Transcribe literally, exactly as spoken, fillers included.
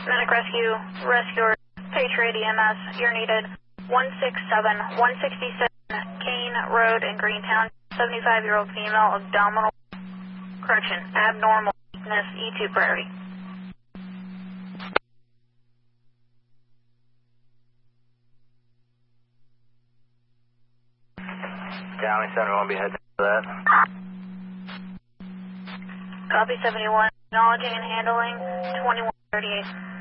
Medic Rescue, rescuer, Patriot E M S, you're needed. one six seven, one sixty-seven Kane Road in Greentown, seventy-five-year-old female, abdominal, correction, abnormal weakness, E two priority. County seventy-one, be heading to that. Copy seventy-one, acknowledging and handling twenty-one thirty-eight.